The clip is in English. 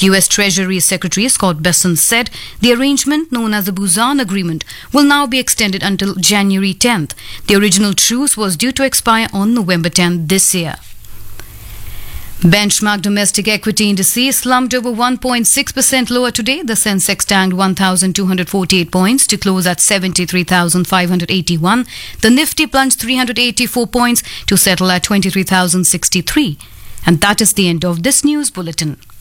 US Treasury Secretary Scott Bessent said the arrangement, known as the Busan Agreement, will now be extended until January 10th. The original truce was due to expire on November 10th this year. Benchmark domestic equity indices slumped over 1.6% lower today. The Sensex tanked 1,248 points to close at 73,581. The Nifty plunged 384 points to settle at 23,063. And that is the end of this news bulletin.